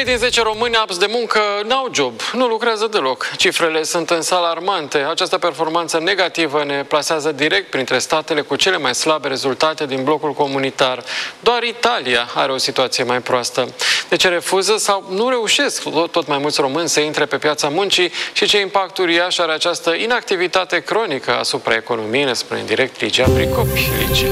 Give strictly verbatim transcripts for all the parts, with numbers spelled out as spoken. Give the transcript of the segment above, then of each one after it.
din zece români apți de muncă n-au job, nu lucrează deloc. Cifrele sunt însă alarmante. Această performanță negativă ne plasează direct printre statele cu cele mai slabe rezultate din blocul comunitar. Doar Italia are o situație mai proastă. De ce refuză sau nu reușesc tot mai mulți români să intre pe piața muncii și ce impact uriaș are această inactivitate cronică asupra economiei, ne spune în direct Ligia Pricopi. Ligia.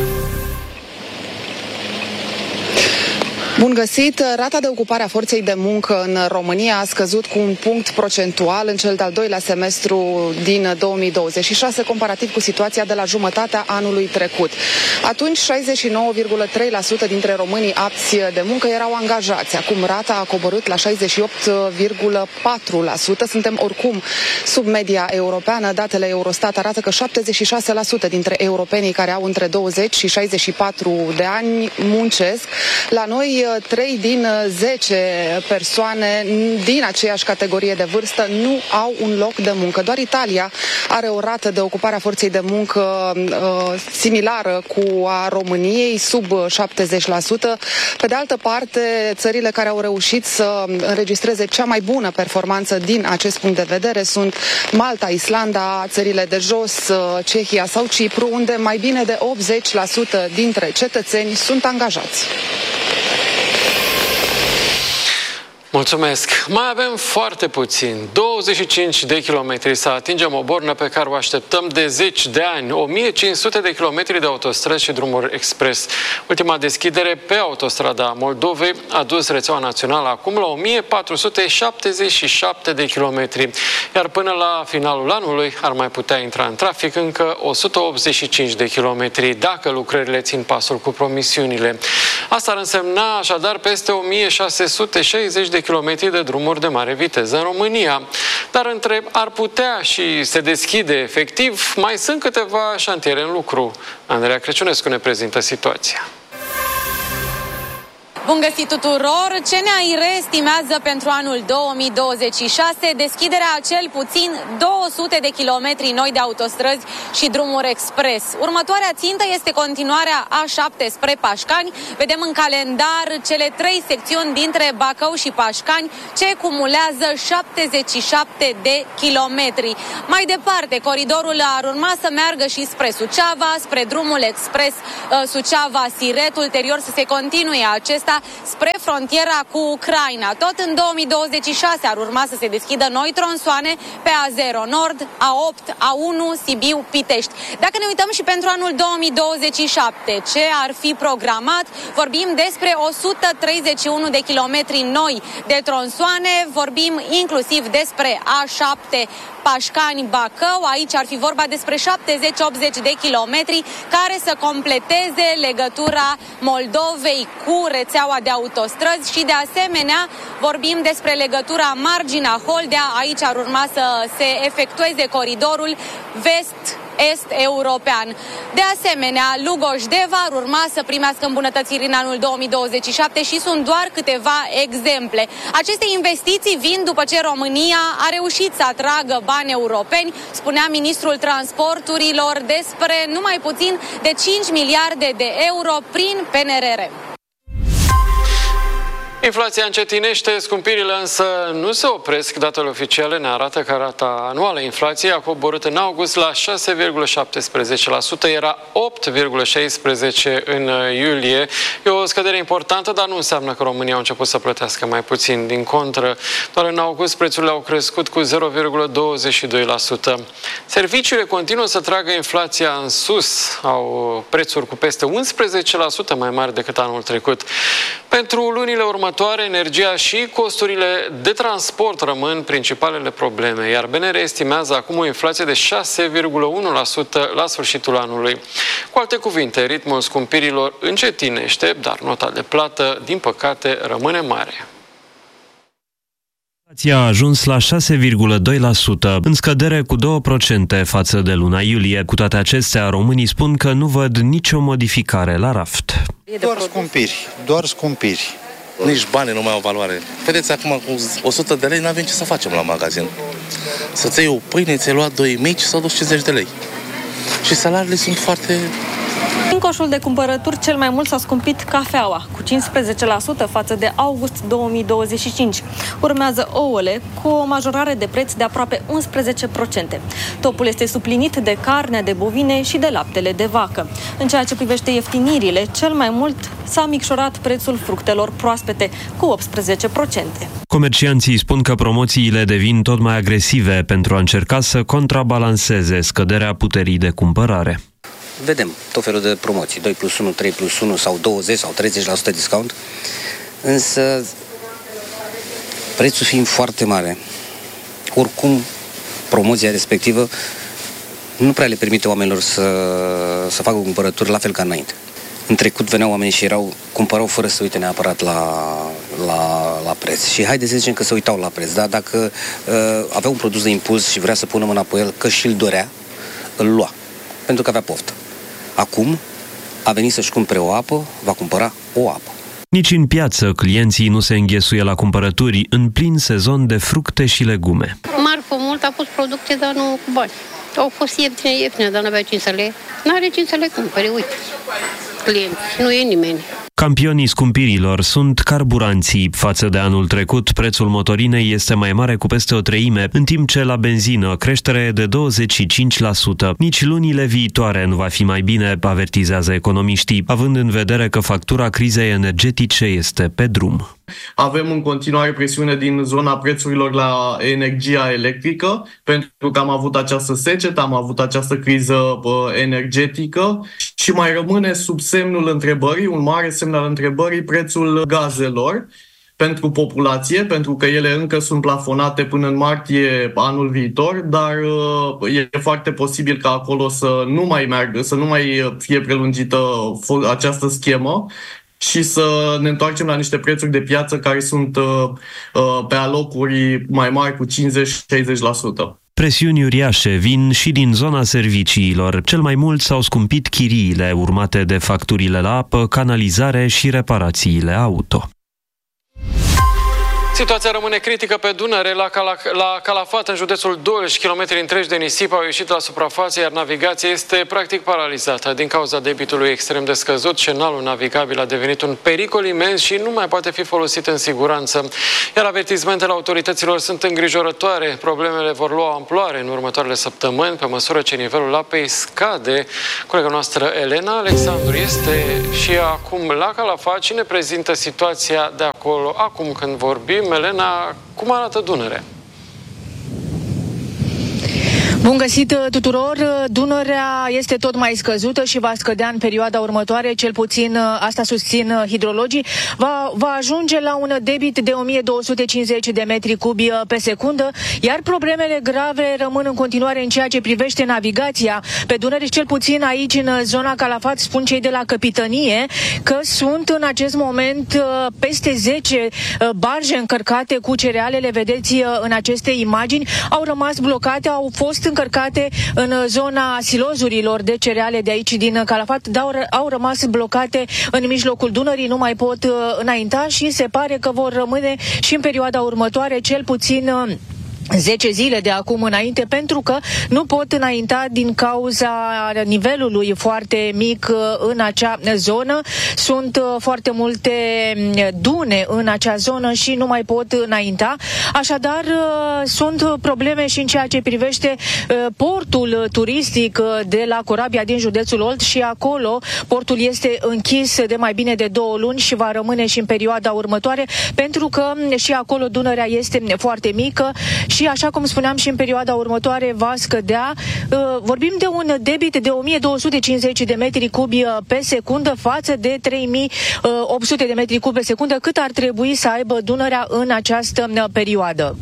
Bun găsit! Rata de ocupare a forței de muncă în România a scăzut cu un punct procentual în cel de-al doilea semestru din două mii douăzeci și șase, comparativ cu situația de la jumătatea anului trecut. Atunci, șaizeci și nouă virgulă trei la sută dintre românii apți de muncă erau angajați. Acum rata a coborât la șaizeci și opt virgulă patru la sută. Suntem oricum sub media europeană. Datele Eurostat arată că șaptezeci și șase la sută dintre europenii care au între douăzeci și șaizeci și patru de ani muncesc. La noi, trei din zece persoane din aceeași categorie de vârstă nu au un loc de muncă. Doar Italia are o rată de ocupare a forței de muncă uh, similară cu a României, sub șaptezeci la sută. Pe de altă parte, țările care au reușit să înregistreze cea mai bună performanță din acest punct de vedere sunt Malta, Islanda, țările de jos, Cehia sau Cipru, unde mai bine de optzeci la sută dintre cetățeni sunt angajați. Mulțumesc! Mai avem foarte puțin, douăzeci și cinci de kilometri să atingem o bornă pe care o așteptăm de zeci de ani, o mie cinci sute de kilometri de autostrăzi și drumuri expres. Ultima deschidere pe autostrada Moldovei a dus rețeaua națională acum la o mie patru sute șaptezeci și șapte de kilometri, iar până la finalul anului ar mai putea intra în trafic încă o sută optzeci și cinci de kilometri, dacă lucrările țin pasul cu promisiunile. Asta ar însemna așadar peste o mie șase sute șaizeci de kilometri de drumuri de mare viteză în România. Dar între ar putea și se deschide efectiv, mai sunt câteva șantiere în lucru. Andreea Crăciunescu ne prezintă situația. Bun găsit tuturor! C N A I R estimează pentru anul două mii douăzeci și șase deschiderea a cel puțin două sute de kilometri noi de autostrăzi și drumuri expres. Următoarea țintă este continuarea A șapte spre Pașcani. Vedem în calendar cele trei secțiuni dintre Bacău și Pașcani, ce cumulează șaptezeci și șapte de kilometri. Mai departe, coridorul ar urma să meargă și spre Suceava, spre drumul expres Suceava-Siret, ulterior să se continue acesta spre frontiera cu Ucraina. Tot în două mii douăzeci și șase ar urma să se deschidă noi tronsoane pe A zero Nord, A opt, A unu, Sibiu-Pitești. Dacă ne uităm și pentru anul două mii douăzeci și șapte, ce ar fi programat, vorbim despre o sută treizeci și unu de kilometri noi de tronsoane, vorbim inclusiv despre A șapte Pașcani-Bacău. Aici ar fi vorba despre șaptezeci optzeci de kilometri care să completeze legătura Moldovei cu rețeaua de autostrăzi și de asemenea vorbim despre legătura Margina-Holdea. Aici ar urma să se efectueze coridorul vest est european. De asemenea, Lugoj-Deva ar urma să primească îmbunătățiri în anul două mii douăzeci și șapte și sunt doar câteva exemple. Aceste investiții vin după ce România a reușit să atragă bani europeni, spunea ministrul transporturilor, despre numai puțin de cinci miliarde de euro prin P N R R. Inflația încetinește, scumpirile însă nu se opresc. Datele oficiale ne arată că rata anuală inflației a coborât în august la șase virgulă șaptesprezece la sută, era opt virgulă șaisprezece la sută în iulie. E o scădere importantă, dar nu înseamnă că România a început să plătească mai puțin. Din contră, doar în august prețurile au crescut cu zero virgulă douăzeci și doi la sută. Serviciile continuă să tragă inflația în sus, au prețuri cu peste unsprezece la sută mai mari decât anul trecut. Pentru lunile următoare, energia și costurile de transport rămân principalele probleme, iar B N R estimează acum o inflație de șase virgulă unu la sută la sfârșitul anului. Cu alte cuvinte, ritmul scumpirilor încetinește, dar nota de plată, din păcate, rămâne mare. Inflația a ajuns la șase virgulă doi la sută, în scădere cu două la sută față de luna iulie. Cu toate acestea, românii spun că nu văd nicio modificare la raft. Doar scumpiri, doar scumpiri. Nici banii nu mai au valoare. Vedeți, acum cu o sută de lei n-avem ce să facem la magazin. Să-ți iei o pâine, ți-ai luat doi mici sau douăzeci și cincizeci de lei. Și salariile sunt foarte coșul de cumpărături, cel mai mult s-a scumpit cafeaua, cu cincisprezece la sută față de august două mii douăzeci și cinci. Urmează ouăle, cu o majorare de preț de aproape unsprezece la sută. Topul este suplinit de carnea de bovine și de laptele de vacă. În ceea ce privește ieftinirile, cel mai mult s-a micșorat prețul fructelor proaspete, cu optsprezece la sută. Comercianții spun că promoțiile devin tot mai agresive pentru a încerca să contrabalanceze scăderea puterii de cumpărare. Vedem tot felul de promoții, doi plus unu, trei plus unu sau douăzeci sau treizeci la sută discount, însă prețul fiind foarte mare, oricum promoția respectivă nu prea le permite oamenilor să, să facă cumpărături la fel ca înainte. În trecut veneau oamenii și erau, cumpărau fără să uite neapărat la, la, la preț. Și haideți să zicem că se uitau la preț, dar dacă uh, avea un produs de impuls și vrea să pună mâna pe el, că și-l dorea, îl lua, pentru că avea poftă. Acum a venit să-și cumpere o apă, va cumpăra o apă. Nici în piață clienții nu se înghesuie la cumpărături în plin sezon de fructe și legume. Marfă mult a pus producție, dar nu cu bani. Au fost ieftine, ieftine, dar n-avea cine să le... N-are cine să le cumpere, uite. Clienți, nu e nimeni. Campionii scumpirilor sunt carburanții. Față de anul trecut, prețul motorinei este mai mare cu peste o treime, în timp ce la benzină creștere de douăzeci și cinci la sută. Nici lunile viitoare nu va fi mai bine, avertizează economiștii, având în vedere că factura crizei energetice este pe drum. Avem în continuare presiune din zona prețurilor la energia electrică, pentru că am avut această secetă, am avut această criză uh, energetică și mai rămâne sub semnul întrebării, un mare semn al întrebării, prețul gazelor pentru populație, pentru că ele încă sunt plafonate până în martie anul viitor, dar uh, e foarte posibil ca acolo să nu mai meargă, să nu mai fie prelungită această schemă și să ne întoarcem la niște prețuri de piață care sunt uh, uh, pe alocuri mai mari cu cincizeci la șaizeci la sută. Presiuni uriașe vin și din zona serviciilor. Cel mai mult s-au scumpit chiriile, urmate de facturile la apă, canalizare și reparațiile auto. Situația rămâne critică pe Dunăre, la, Cala, la Calafat, în județul Dolj. Kilometri întregi de nisip au ieșit la suprafață, iar navigația este practic paralizată. Din cauza debitului extrem de scăzut, scenalul navigabil a devenit un pericol imens și nu mai poate fi folosit în siguranță. Iar avertismentele autorităților sunt îngrijorătoare. Problemele vor lua amploare în următoarele săptămâni, pe măsură ce nivelul apei scade. Colega noastră Elena Alexandru este și acum la Calafat și ne prezintă situația de acolo acum când vorbim. Elena, cum arată Dunărea? Bun găsit tuturor! Dunărea este tot mai scăzută și va scădea în perioada următoare, cel puțin asta susțin hidrologii. Va, va ajunge la un debit de o mie două sute cincizeci de metri cubi pe secundă, iar problemele grave rămân în continuare în ceea ce privește navigația pe Dunăre, cel puțin aici în zona Calafat, spun cei de la Capitănie, că sunt în acest moment peste zece barje încărcate cu cereale, le vedeți în aceste imagini, au rămas blocate, au fost încărcate în zona silozurilor de cereale de aici din Calafat, dar au rămas blocate în mijlocul Dunării, nu mai pot înainta și se pare că vor rămâne și în perioada următoare, cel puțin zece zile de acum înainte, pentru că nu pot înainta din cauza nivelului foarte mic în acea zonă. Sunt foarte multe dune în acea zonă și nu mai pot înainta. Așadar, sunt probleme și în ceea ce privește portul turistic de la Corabia din județul Olt și acolo portul este închis de mai bine de două luni și va rămâne și în perioada următoare, pentru că și acolo Dunărea este foarte mică și, așa cum spuneam, și în perioada următoare va scădea. Vorbim de un debit de o mie două sute cincizeci de metri cubi pe secundă față de trei mii opt sute de metri cubi pe secundă, cât ar trebui să aibă Dunărea în această perioadă.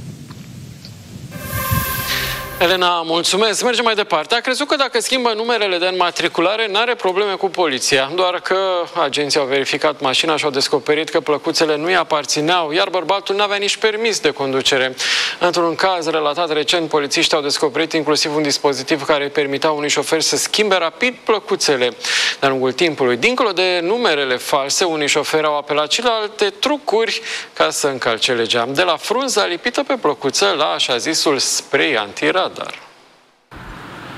Elena, mulțumesc. Mergem mai departe. A crezut că dacă schimbă numerele de înmatriculare, n-are probleme cu poliția. Doar că agenții au verificat mașina și au descoperit că plăcuțele nu-i aparțineau, iar bărbatul n-avea nici permis de conducere. Într-un caz relatat recent, polițiștii au descoperit inclusiv un dispozitiv care permitea unui șofer să schimbe rapid plăcuțele. De-a lungul timpului, dincolo de numerele false, unii șoferi au apelat și la alte trucuri ca să încalce legea. De la frunza lipită pe plăcuță la așa zisul spray antirad. Dar.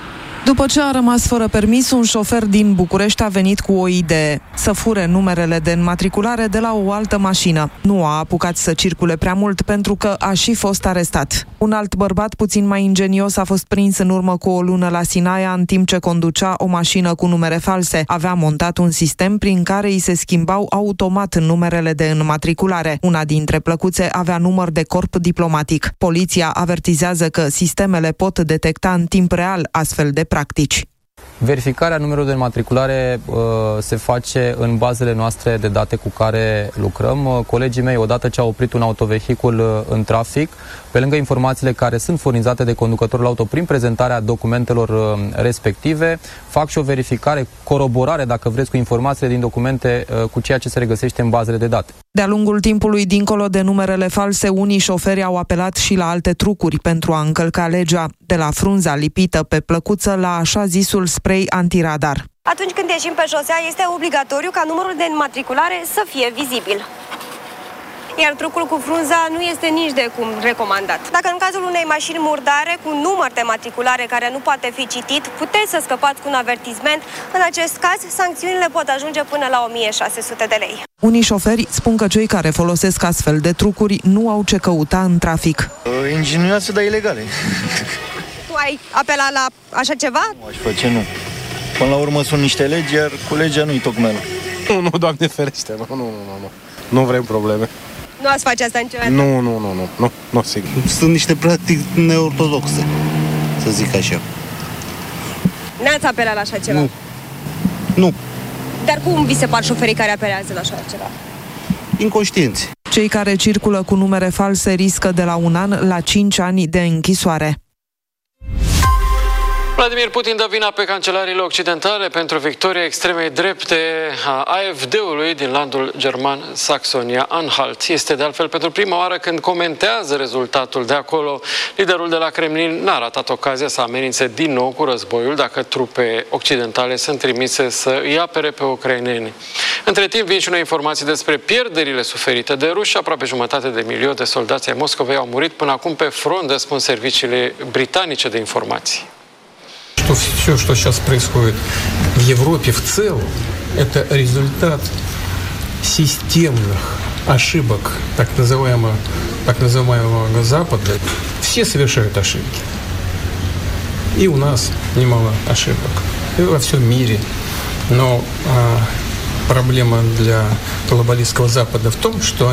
După ce a rămas fără permis, un șofer din București a venit cu o idee: să fure numerele de înmatriculare de la o altă mașină. Nu a apucat să circule prea mult pentru că a și fost arestat. Un alt bărbat puțin mai ingenios a fost prins în urmă cu o lună la Sinaia în timp ce conducea o mașină cu numere false. Avea montat un sistem prin care îi se schimbau automat numerele de înmatriculare. Una dintre plăcuțe avea număr de corp diplomatic. Poliția avertizează că sistemele pot detecta în timp real astfel de practici. Verificarea numerului de înmatriculare uh, se face în bazele noastre de date cu care lucrăm. Uh, colegii mei, odată ce au oprit un autovehicul uh, în trafic, pe lângă informațiile care sunt furnizate de conducătorul auto prin prezentarea documentelor uh, respective, fac și o verificare, coroborare, dacă vreți, cu informațiile din documente uh, cu ceea ce se regăsește în bazele de date. De-a lungul timpului, dincolo de numerele false, unii șoferi au apelat și la alte trucuri pentru a încălca legea, de la frunza lipită pe plăcuță la așa zisul spray antiradar. Atunci când ieșim pe șosea, este obligatoriu ca numărul de înmatriculare să fie vizibil. Iar trucul cu frunza nu este nici de cum recomandat. Dacă în cazul unei mașini murdare cu număr de matriculare care nu poate fi citit, puteți să scăpați cu un avertisment. În acest caz, sancțiunile pot ajunge până la o mie șase sute de lei. Unii șoferi spun că cei care folosesc astfel de trucuri nu au ce căuta în trafic. Ingenioase, dar ilegale. Tu ai apelat la așa ceva? Nu aș face, nu. Până la urmă sunt niște legi, iar cu legea nu-i tocmeală. Nu, nu, Doamne ferește, nu, nu, nu, nu. Nu vrem probleme. Nu ați face asta niciodată? Nu, nu, nu, nu, nu, nu, sigur. Sunt niște practici neortodoxe, să zic așa. N-ați apelat la așa ceva? Nu. Nu. Dar cum vi se par șoferii care apelează la așa ceva? Inconștienți. Cei care circulă cu numere false riscă de la un an la cinci ani de închisoare. Vladimir Putin dă vina pe cancelarile occidentale pentru victoria extremei drepte a A F D-ului din landul german Saxonia-Anhalt. Este de altfel pentru prima oară când comentează rezultatul de acolo. Liderul de la Kremlin n-a ratat ocazia să amenințe din nou cu războiul dacă trupe occidentale sunt trimise să îi apere pe ucraineni. Între timp vin și noi informații despre pierderile suferite de ruși. Aproape jumătate de milion de soldați ai Moscovei au murit până acum pe front, spun serviciile britanice de informații. Что все, что сейчас происходит в Европе в целом, это результат системных ошибок так называемого, так называемого Запада. Все совершают ошибки. И у нас немало ошибок. И во всем мире. Но а, проблема для глобалистского Запада в том, что